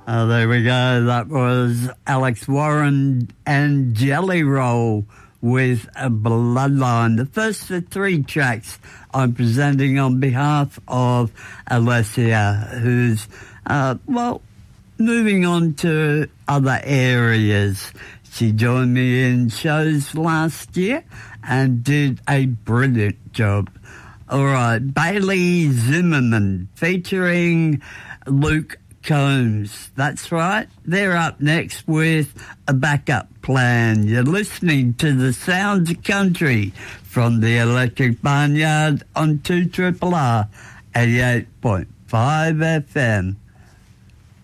There we go. That was Alex Warren and Jelly Roll with a Bloodline. The first of three tracks I'm presenting on behalf of Alessia, who's, moving on to other areas. She joined me in shows last year and did a brilliant job. All right, Bailey Zimmerman featuring Luke Combs. That's right. They're up next with A Backup Plan. You're listening to the sounds of country from the Electric Barnyard on 2RRR 88.5 FM.